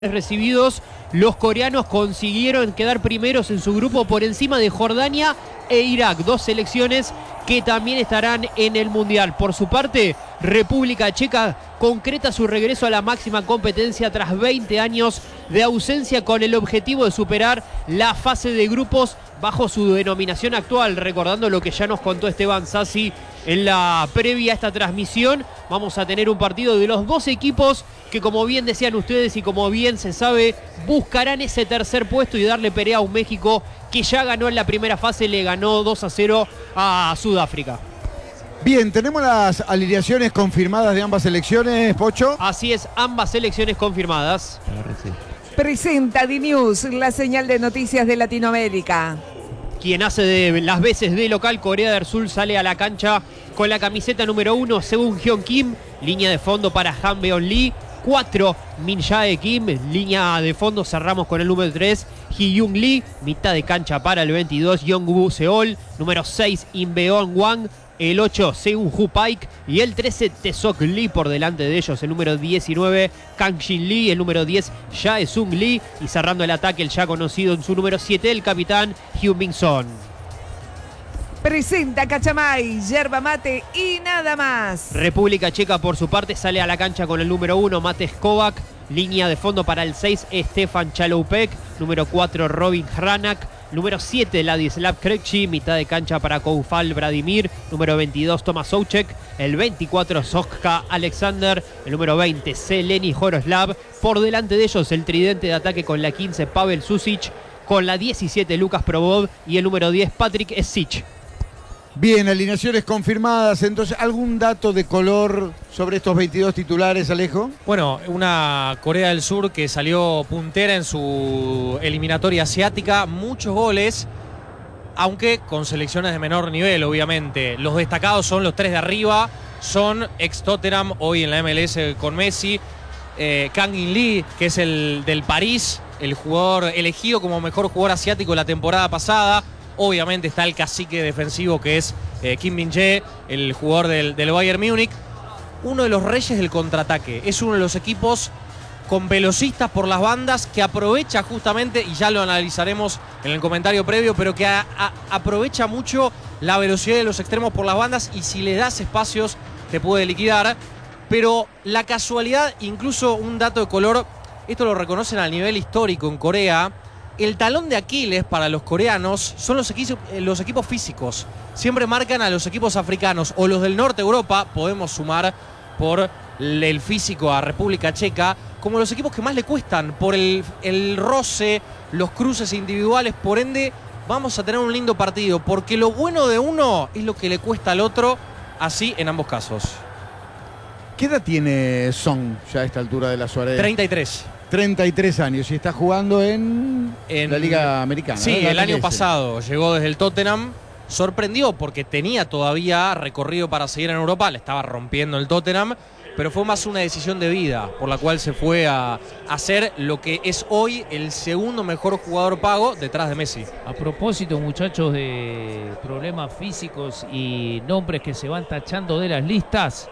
recibidos, los coreanos consiguieron quedar primeros en su grupo por encima de Jordania e Irak, dos selecciones que también estarán en el Mundial. Por su parte, República Checa concreta su regreso a la máxima competencia tras 20 años de ausencia con el objetivo de superar la fase de grupos bajo su denominación actual. Recordando lo que ya nos contó Esteban Sassi en la previa a esta transmisión, vamos a tener un partido de los dos equipos que, como bien decían ustedes y como bien se sabe, buscarán ese tercer puesto y darle pelea a un México que ya ganó en la primera fase, le ganó 2-0 a Sudáfrica. Bien, tenemos las alineaciones confirmadas de ambas selecciones, Pocho. Así es, ambas selecciones confirmadas. Presenta D-News, la señal de noticias de Latinoamérica. Quien hace de las veces de local, Corea del Sur, sale a la cancha con la camiseta número 1, Seung Hyun Kim. Línea de fondo para Han Beon Lee. 4, Min Jae Kim. Línea de fondo, cerramos con el número 3, Hee Young Lee. Mitad de cancha para el 22, Yong-Woo Seol. Número 6, Inbeon Wang. El 8, Seung-Hoo Paik. Y el 13, Tae-Sok Lee por delante de ellos. El número 19, Kang-Shin Lee. El número 10, Jae-Sung Lee. Y cerrando el ataque, el ya conocido en su número 7, el capitán Heung-Min Son. Presenta Cachamay, yerba mate y nada más. República Checa, por su parte, sale a la cancha con el número 1, Matej Kovac. Línea de fondo para el 6, Stefan Chaloupek. Número 4, Robin Hranak. Número 7, Ladislav Krejci. Mitad de cancha para Koufal Vladimir. Número 22, Tomas Soucek. El 24, Sokka Alexander. El número 20, Zeleny Joroslav. Por delante de ellos, el tridente de ataque con la 15, Pavel Susic. Con la 17, Lucas Probov. Y el número 10, Patrick Esic. Bien, alineaciones confirmadas. Entonces, ¿algún dato de color sobre estos 22 titulares, Alejo? Bueno, una Corea del Sur que salió puntera en su eliminatoria asiática. Muchos goles, aunque con selecciones de menor nivel, obviamente. Los destacados son los tres de arriba. Son ex-Tottenham, hoy en la MLS con Messi. Kang-In Lee, que es el del París, el jugador elegido como mejor jugador asiático la temporada pasada. Obviamente está el cacique defensivo que es Kim Min-jae, el jugador del Bayern Múnich. Uno de los reyes del contraataque. Es uno de los equipos con velocistas por las bandas que aprovecha justamente, y ya lo analizaremos en el comentario previo, pero que aprovecha mucho la velocidad de los extremos por las bandas y si le das espacios te puede liquidar. Pero la casualidad, incluso un dato de color, esto lo reconocen a nivel histórico en Corea. El talón de Aquiles para los coreanos son los equipos físicos. Siempre marcan a los equipos africanos o los del norte de Europa, podemos sumar por el físico a República Checa, como los equipos que más le cuestan por el roce, los cruces individuales. Por ende, vamos a tener un lindo partido, porque lo bueno de uno es lo que le cuesta al otro, así en ambos casos. ¿Qué edad tiene Son ya a esta altura de la Suárez? 33. 33 años y está jugando en la Liga Americana. Sí, ¿no? el año pasado llegó desde el Tottenham. Sorprendió porque tenía todavía recorrido para seguir en Europa. Le estaba rompiendo el Tottenham, pero fue más una decisión de vida por la cual se fue a hacer lo que es hoy el segundo mejor jugador pago detrás de Messi. A propósito, muchachos, de problemas físicos y nombres que se van tachando de las listas,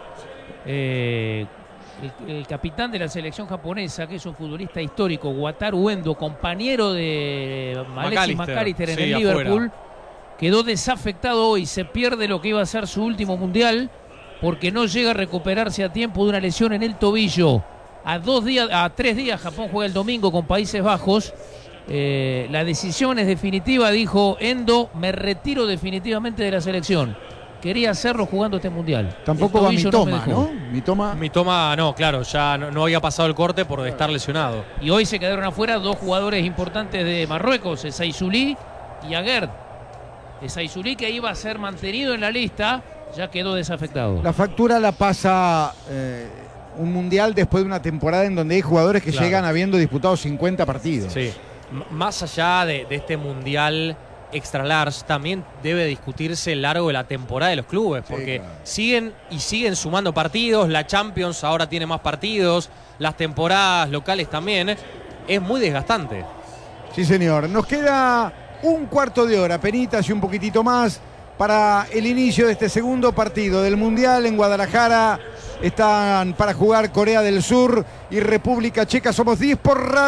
el capitán de la selección japonesa, que es un futbolista histórico, Wataru Endo, compañero de Alexis McAllister en el Liverpool, afuera, quedó desafectado hoy. Se pierde lo que iba a ser su último mundial porque no llega a recuperarse a tiempo de una lesión en el tobillo. A 3 días Japón juega el domingo con Países Bajos. La decisión es definitiva, dijo Endo, me retiro definitivamente de la selección. Quería hacerlo jugando este mundial. Tampoco va Mitoma, ¿no? Mitoma no, claro, ya no había pasado el corte por estar lesionado. Y hoy se quedaron afuera dos jugadores importantes de Marruecos, Esaizuli y Aguerd. Esaizuli, que iba a ser mantenido en la lista, ya quedó desafectado. La factura la pasa un mundial después de una temporada en donde hay jugadores que llegan habiendo disputado 50 partidos. Sí, más allá de este mundial extra large, también debe discutirse el largo de la temporada de los clubes, porque siguen sumando partidos. La Champions ahora tiene más partidos, las temporadas locales también. Es muy desgastante. Sí, señor. Nos queda un cuarto de hora, penitas y un poquitito más para el inicio de este segundo partido del Mundial en Guadalajara. están para jugar Corea del Sur y República Checa. Somos 10 por radio.